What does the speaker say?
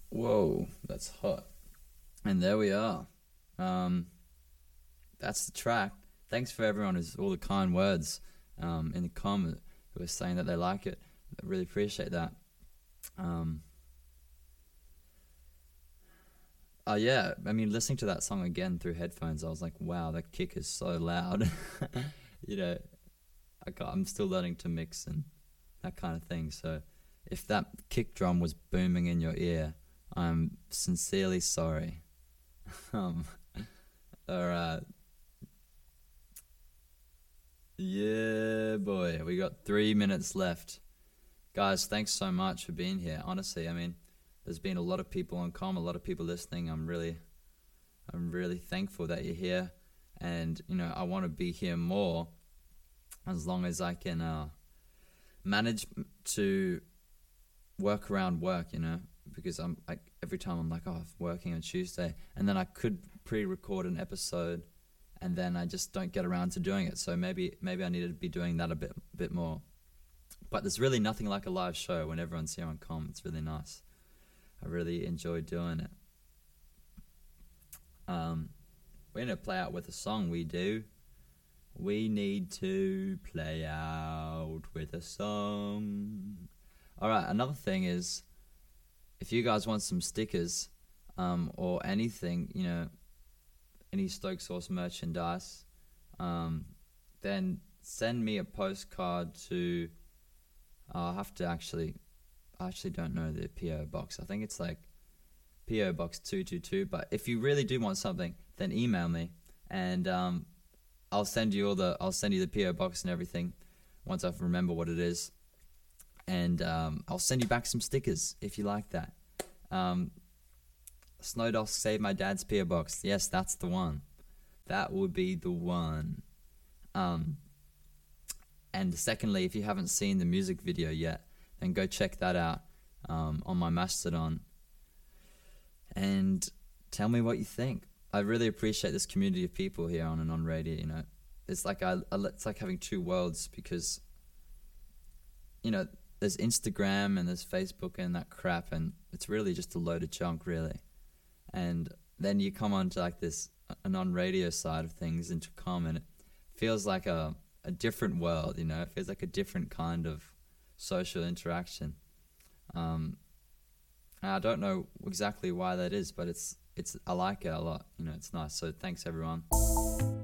Whoa, that's hot. And there we are. Um, that's the track. Thanks for everyone who's all the kind words in the comment who are saying that they like it. I really appreciate that. Um, yeah, I mean, listening to that song again through headphones, I was like, wow, that kick is so loud. you know, I'm still learning to mix and that kind of thing. So if that kick drum was booming in your ear, I'm sincerely sorry. Um, all right. Yeah, boy. We got 3 minutes left. Guys, thanks so much for being here. Honestly, I mean, there's been a lot of people on a lot of people listening. I'm really thankful that you're here. And, I want to be here more as long as I can manage to work around work, because I'm like every time I'm like, oh, I'm working on Tuesday, and then I could pre-record an episode, and then I just don't get around to doing it. So maybe I need to be doing that a bit more. But there's really nothing like a live show when everyone's here on Com. It's really nice. I really enjoy doing it. We're gonna play out with a song we do. We need to play out with a song. Alright, another thing is, if you guys want some stickers, or anything, any Stoke Sauce merchandise, then send me a postcard to, I actually don't know the PO box. I think it's like PO Box 222, but if you really do want something, then email me, and I'll send you the PO box and everything once I remember what it is, and I'll send you back some stickers if you like that. Snowdog Save My Dad's PO box. Yes, that's the one. That would be the one. And secondly, if you haven't seen the music video yet, then go check that out on my Mastodon, and tell me what you think. I really appreciate this community of people here on and on radio. It's like it's like having two worlds, because there's Instagram and there's Facebook and that crap, and it's really just a load of junk, really. And then you come on to like this a non-radio side of things into Com, and it feels like a different world. It feels like a different kind of social interaction. I don't know exactly why that is, but it's I like it a lot. It's nice. So thanks, everyone.